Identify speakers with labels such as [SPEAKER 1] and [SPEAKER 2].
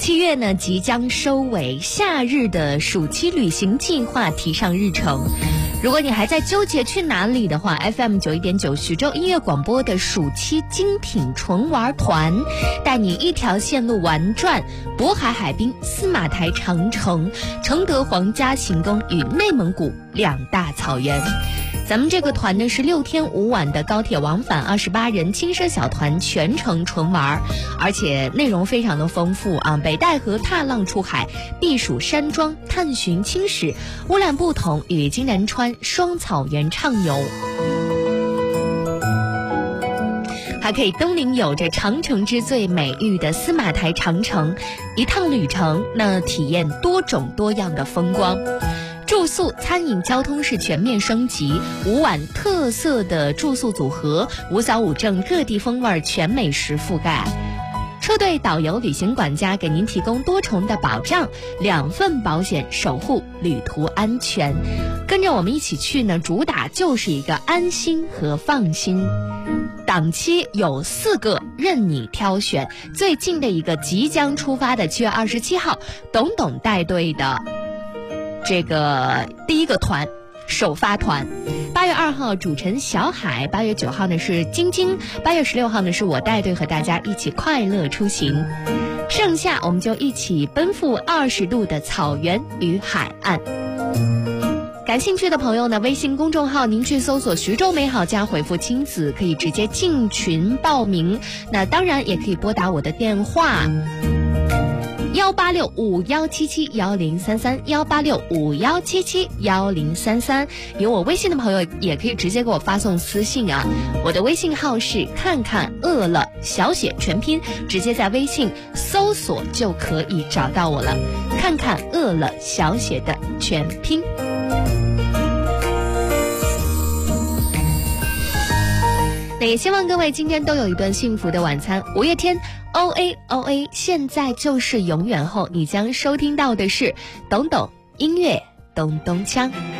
[SPEAKER 1] 7月呢即将收尾，夏日的暑期旅行计划提上日程。如果你还在纠结去哪里的话， FM91.9 徐州音乐广播的暑期精品纯玩团带你一条线路玩转渤海海滨、司马台长城、承德皇家行宫与内蒙古2大草原。咱们这个团呢是6天5晚的高铁往返，28人轻奢小团，全程纯玩，而且内容非常的丰富啊！北戴河踏浪出海，避暑山庄，探寻青史，乌兰布统与金南川双草原畅游，还可以登临有着长城之最美誉的司马台长城，一趟旅程那体验多种多样的风光。住宿、餐饮、交通是全面升级，5晚特色的住宿组合，5扫5正各地风味全美食覆盖。车队、导游、旅行管家给您提供多重的保障，2份保险守护旅途安全。跟着我们一起去呢，主打就是一个安心和放心。档期有4个任你挑选，最近的一个即将出发的7月27号，董董带队的这个第一个团首发团，8月2号主持人小海，8月9号呢是晶晶，8月16号呢是我带队和大家一起快乐出行，剩下我们就一起奔赴20度的草原与海岸。感兴趣的朋友呢，微信公众号您去搜索徐州美好家，回复亲子可以直接进群报名，那当然也可以拨打我的电话18651771033，18651771033。有我微信的朋友也可以直接给我发送私信啊，我的微信号是看看饿了小写全拼，直接在微信搜索就可以找到我了，看看饿了小写的全拼。那也希望各位今天都有一顿幸福的晚餐。五月天 OA 现在就是永远后，你将收听到的是懂懂音乐咚咚锵。